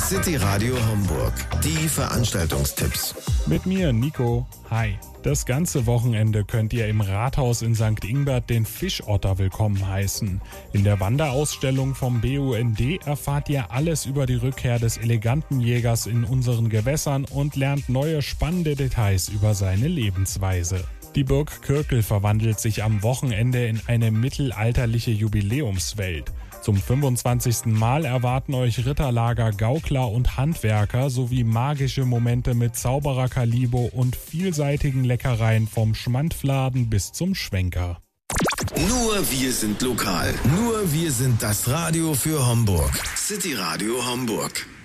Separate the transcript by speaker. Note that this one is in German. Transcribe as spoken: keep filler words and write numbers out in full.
Speaker 1: City Radio Homburg. Die Veranstaltungstipps.
Speaker 2: Mit mir, Nico. Hi. Das ganze Wochenende könnt ihr im Rathaus in Sankt Ingbert den Fischotter willkommen heißen. In der Wanderausstellung vom B U N D erfahrt ihr alles über die Rückkehr des eleganten Jägers in unseren Gewässern und lernt neue spannende Details über seine Lebensweise. Die Burg Kürkel verwandelt sich am Wochenende in eine mittelalterliche Jubiläumswelt. Zum fünfundzwanzigsten Mal erwarten euch Ritterlager, Gaukler und Handwerker sowie magische Momente mit Zauberer-Kalibo und vielseitigen Leckereien vom Schmandfladen bis zum Schwenker.
Speaker 1: Nur wir sind lokal. Nur wir sind das Radio für Homburg. City Radio Homburg.